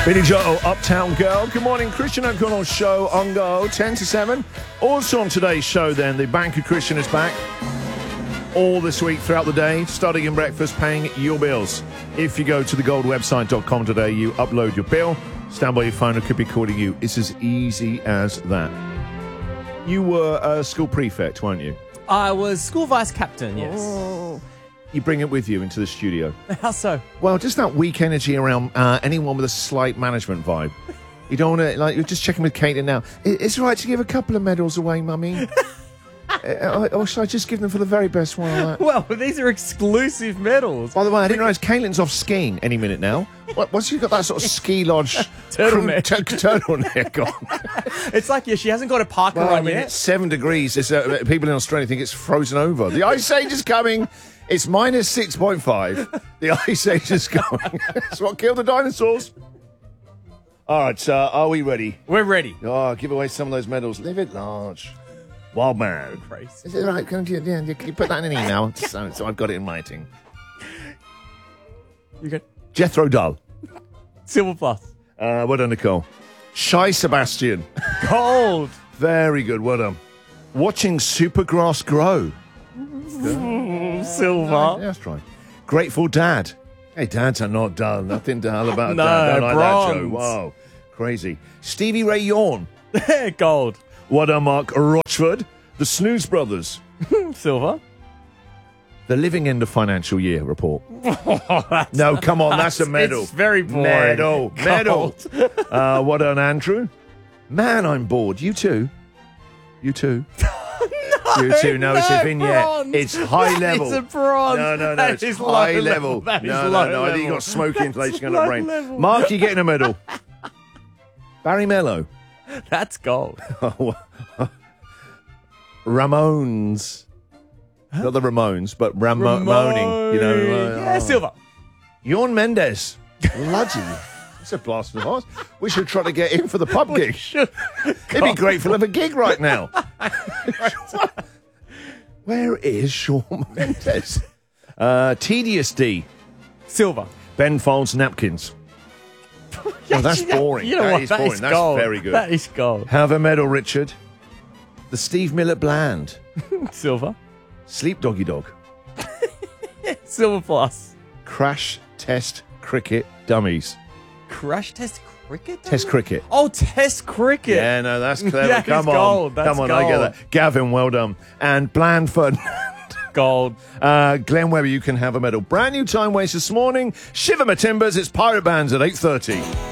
Billy Joel, Uptown Girl. Good morning, Christian O'Connell show on Go, 10 to 7. Also on today's show then, the Bank of Christian is back. All this week throughout the day, starting in breakfast, paying your bills. If you go to thegoldwebsite.com today, you upload your bill, stand by your phone, it could be calling you. It's as easy as that. You were a school prefect, weren't you? I was school vice captain, yes. Oh. You bring it with you into the studio. How so? Well, just that weak energy around anyone with a slight management vibe. You don't want to, like, you're just checking with Caitlin now. It's right to give a couple of medals away, Mummy. Or should I just give them for the very best one? Well, these are exclusive medals. By the way, I didn't realise Caitlin's off skiing any minute now. Once you've got that sort of ski lodge Turtleneck. turtleneck on. It's like, yeah, she hasn't got a parka Well, on yet. It's 7 degrees. It's, people in Australia think it's frozen over. The ice age is coming. It's minus 6.5. The ice age is coming. That's what killed the dinosaurs. All right, are we ready? We're ready. Oh, give away some of those medals. Live it large. Wild man. Crazy. Is it right? Can you put that in an email? so I've got it in writing. You good? Jethro Dull. Silver plus. Well done, Nicole. Shy Sebastian. Gold. Very good. Well done. Watching Supergrass grow. Silver. Yeah, that's right. Grateful Dad. Hey, dads are not dull. Nothing dull about No, dad. Don't like that, Joe. bronze. Wow. Crazy. Stevie Ray Yawn. Gold. What done, Mark Rochford? The Snooze Brothers. Silver. The Living End of Financial Year report. No, come on, that's a medal. It's very boring. Medal. Gold. What done, Andrew? Man, I'm bored. You too. You too. You too. No, it's a vignette. bronze. It's high level. It's a bronze. No. That It's is high low level. That is No. low I think level. you got smoke insulation on low the brain. level. Mark, you're getting a medal. Barry Mello. That's gold. Ramones. Not the Ramones, but moaning. You know. Yeah, silver. Yorn Mendes. Bloody. It's a blast from the past. We should try to get in for the pub gig. He'd be grateful of a gig right now. Where is Shawn Mendes? Tedious D. Silver. Ben Folds Napkins. Oh, that's boring. You know That what? is That boring. is That's gold. very good. That is gold. Have a medal, Richard. The Steve Miller Bland. Silver. Sleep Doggy Dog. Silver plus. Crash Test Cricket Dummies. Crash test cricket? Test cricket. Oh, test cricket. Yeah, no, that's clever. That Come is on. gold. That's Come on, I get gold. that. Gavin, well done. And Blandford. Gold. Glenn Webber, you can have a medal. Brand new time waste this morning. Shiver my timbers. It's Pirate Bands at 8:30.